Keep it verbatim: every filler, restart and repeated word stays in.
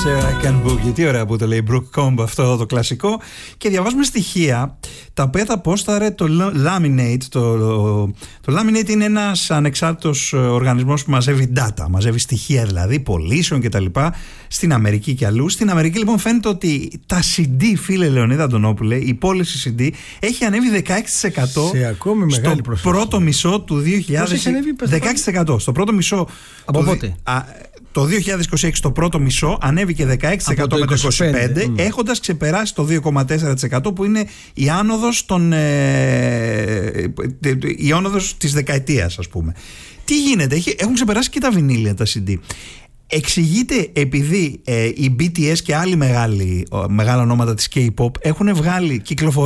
Sarah Can Boogie. Τι ωραία που το λέει Brooke Combe αυτό το κλασικό. Και διαβάζουμε στοιχεία τα οποία θα πόσταρε το Laminate. Το, το Laminate είναι ένας ανεξάρτητος οργανισμός που μαζεύει data, μαζεύει στοιχεία δηλαδή πωλήσεων κτλ. Στην Αμερική και αλλού. Στην Αμερική λοιπόν φαίνεται ότι τα σι ντι, φίλε Λεωνίδα Αντωνόπουλε, η πώληση σι ντι έχει ανέβει δεκαέξι τοις εκατό σε ακόμη στο μεγάλη προσοχή. Πρώτο μισό του δύο χιλιάδες είκοσι. δεκαέξι τοις εκατό στο πρώτο μισό. Από το, πότε? Α, το δύο χιλιάδες είκοσι έξι το πρώτο μισό ανέβηκε δεκαέξι τοις εκατό με το είκοσι πέντε, mm. έχοντας ξεπεράσει το δύο κόμμα τέσσερα τοις εκατό που είναι η άνοδος, των, ε, η άνοδος της δεκαετίας, ας πούμε. Τι γίνεται, έχουν ξεπεράσει και τα βινίλια τα σι ντι. Εξηγείται επειδή ε, οι μπι τι ες και άλλοι μεγάλοι, μεγάλα ονόματα της K-pop έχουν βγάλει κυκλοφορία